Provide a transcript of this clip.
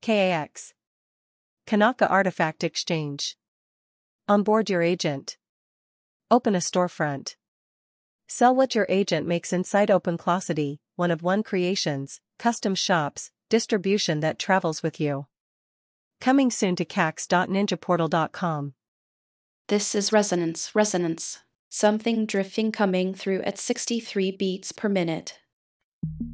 KAX. Kanaka Artifact Exchange. Onboard your agent. Open a storefront. Sell what your agent makes inside OpenClosity, one-of-one creations, custom shops, distribution that travels with you. Coming soon to kax.ninjaportal.com. This is Resonance. Something drifting coming through at 63 beats per minute.